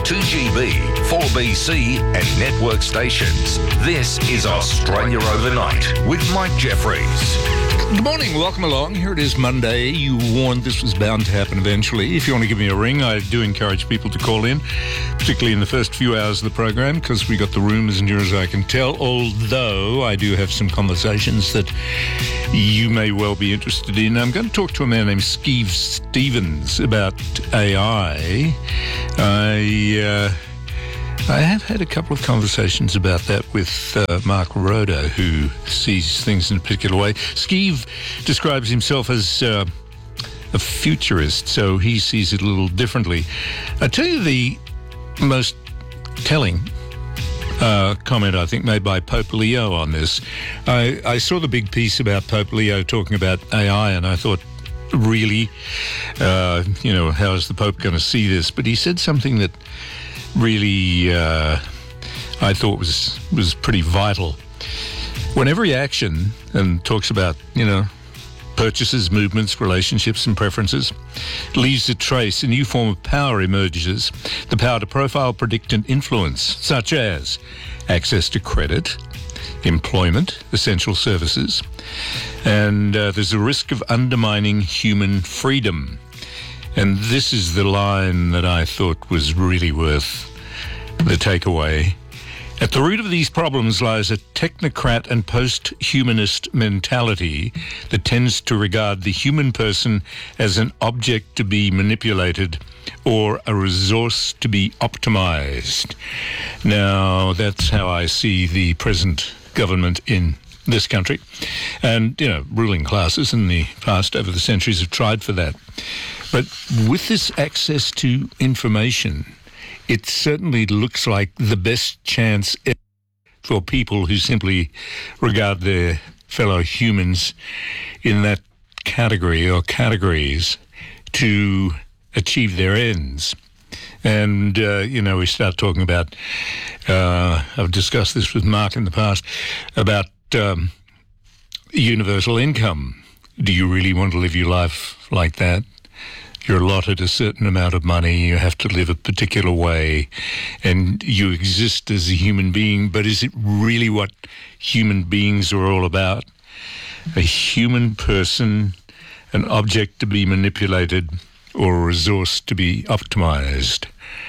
2GB, 4BC and network stations. This is Australia Overnight with Mike Jeffries. Good morning, welcome along. Here it is Monday. You warned this was bound to happen eventually. If you want to give me a ring, I do encourage people to call in, particularly in the first few hours of the program, because we got the room as near as I can tell, although I do have some conversations that you may well be interested in. I'm going to talk to a man named Steve Stevens about AI. I have had a couple of conversations about that with Mark Roda, who sees things in a particular way. Steve describes himself as a futurist, so he sees it a little differently. I tell you the most telling comment, I think, made by Pope Leo on this. I saw the big piece about Pope Leo talking about AI, and I thought, really, how is the Pope going to see this? But he said something that really I thought was pretty vital. When every action, and talks about, purchases, movements, relationships and preferences, leaves a trace, a new form of power emerges, the power to profile, predict and influence, such as access to credit, employment, essential services, and there's a risk of undermining human freedom. And this is the line that I thought was really worth the takeaway. At the root of these problems lies a technocrat and post-humanist mentality that tends to regard the human person as an object to be manipulated or a resource to be optimized. Now, that's how I see the present government in this country. And, ruling classes in the past over the centuries have tried for that. But with this access to information, it certainly looks like the best chance for people who simply regard their fellow humans in that category or categories to achieve their ends. And, we start talking about, I've discussed this with Mark in the past, about universal income. Do you really want to live your life like that? You're allotted a certain amount of money, you have to live a particular way, and you exist as a human being, but is it really what human beings are all about? A human person, an object to be manipulated, or a resource to be optimized?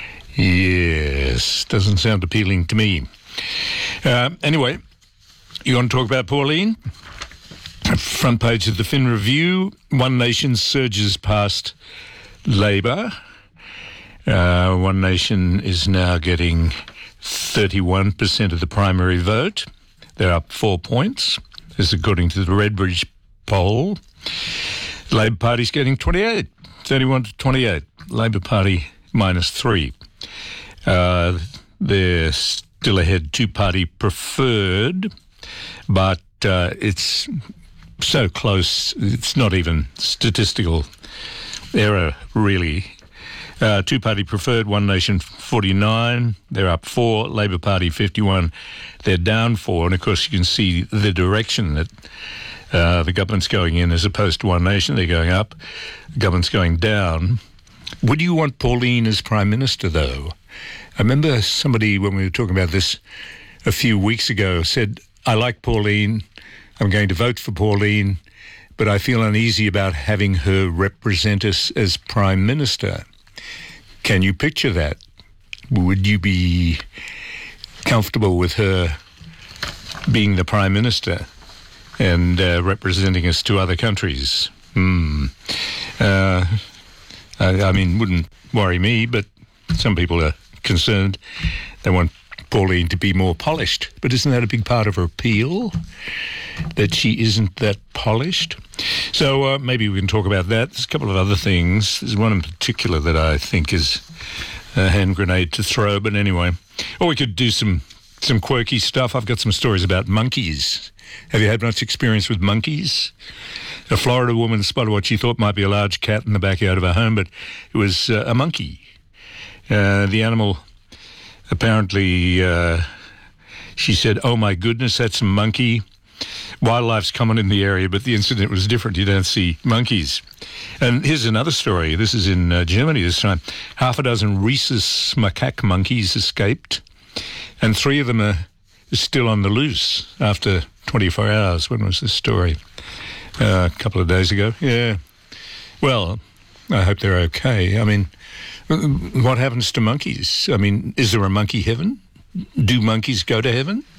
Yes, doesn't sound appealing to me. Anyway, you want to talk about Pauline? Front page of the Fin Review, One Nation surges past Labor. One Nation is now getting 31% of the primary vote. They're up 4 points. This is according to the Redbridge poll. The Labor Party's getting 28, 31 to 28. Labor Party minus 3. They're still ahead, two-party preferred, but it's so close, it's not even statistical error, really. Two-party preferred, One Nation 49, they're up 4. Labor Party 51, they're down 4. And, of course, you can see the direction that the government's going in as opposed to One Nation. They're going up, the government's going down. Would you want Pauline as Prime Minister, though? I remember somebody, when we were talking about this a few weeks ago, said, I like Pauline, I'm going to vote for Pauline, but I feel uneasy about having her represent us as Prime Minister. Can you picture that? Would you be comfortable with her being the Prime Minister and representing us to other countries? I mean, wouldn't worry me, but some people are concerned. They want Pauline to be more polished. But isn't that a big part of her appeal, that she isn't that polished? So maybe we can talk about that. There's a couple of other things. There's one in particular that I think is a hand grenade to throw, but anyway. Or we could do some quirky stuff. I've got some stories about monkeys. Have you had much experience with monkeys? A Florida woman spotted what she thought might be a large cat in the backyard of her home, but it was a monkey. The animal apparently, she said, oh my goodness, that's a monkey. wildlife's common in the area, but the incident was different. You don't see monkeys. And here's another story. This is in Germany this time. Half a dozen rhesus macaque monkeys escaped, and 3 of them are still on the loose after 24 hours. When was this story? A couple of days ago. Yeah. Well, I hope they're okay. I mean, what happens to monkeys? I mean, is there a monkey heaven? Do monkeys go to heaven?